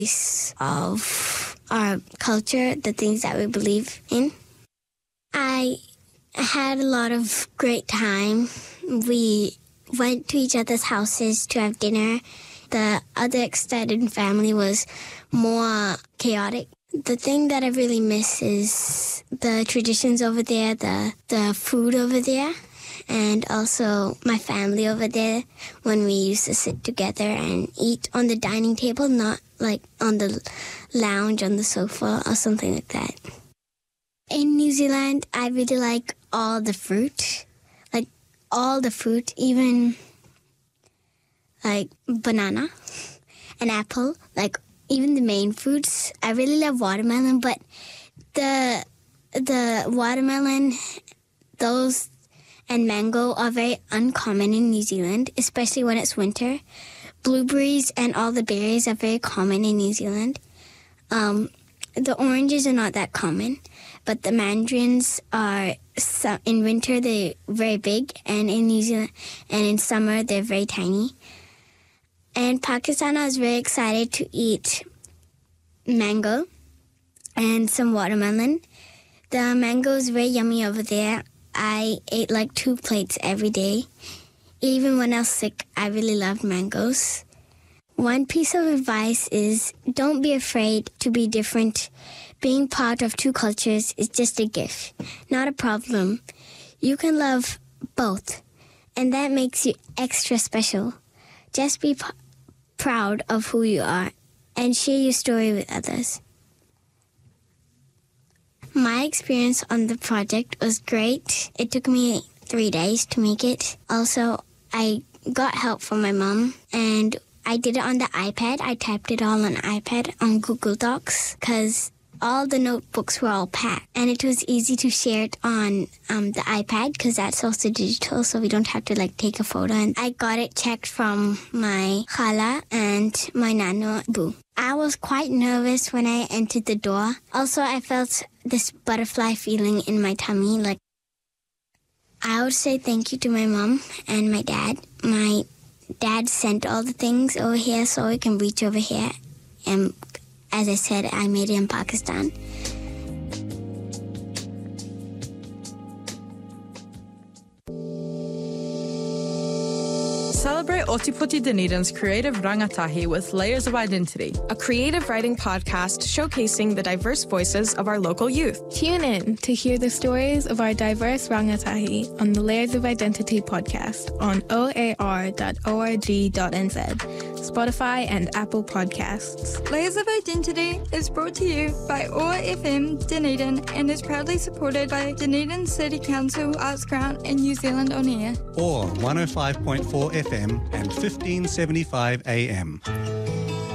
of our culture, the things that we believe in. I had a lot of great time. We went to each other's houses to have dinner. The other extended family was more chaotic. The thing that I really miss is the traditions over there, the food over there, and also my family over there when we used to sit together and eat on the dining table, not like on the lounge on the sofa or something like that. In New Zealand, I really like all the fruit, even like banana and apple, like even the main fruits. I really love watermelon, but the watermelon, those and mango are very uncommon in New Zealand, especially when it's winter. Blueberries and all the berries are very common in New Zealand. The oranges are not that common, but the mandarins are, in winter they're very big, and in New Zealand and in summer they're very tiny. And Pakistan, I was very excited to eat mango and some watermelon. The mango is very yummy over there. I ate like 2 plates every day. Even when I was sick, I really loved mangoes. One piece of advice is don't be afraid to be different. Being part of 2 cultures is just a gift, not a problem. You can love both, and that makes you extra special. Just be proud of who you are and share your story with others. My experience on the project was great. It took me 3 days to make it. Also, I got help from my mom, and I did it on the iPad. I typed it all on iPad on Google Docs because all the notebooks were all packed. And it was easy to share it on the iPad because that's also digital, so we don't have to take a photo. And I got it checked from my khala and my nano boo. I was quite nervous when I entered the door. Also, I felt this butterfly feeling in my tummy. I would say thank you to my mom and my dad. My dad sent all the things over here so we can reach over here. And as I said, I made it in Pakistan. Celebrate Ōtepoti Dunedin's creative rangatahi with Layers of Identity, a creative writing podcast showcasing the diverse voices of our local youth. Tune in to hear the stories of our diverse rangatahi on the Layers of Identity podcast on oar.org.nz, Spotify and Apple Podcasts. Layers of Identity is brought to you by OAR FM Dunedin and is proudly supported by Dunedin City Council Arts Grant and New Zealand On Air. Or 105.4 FM and 1575 AM.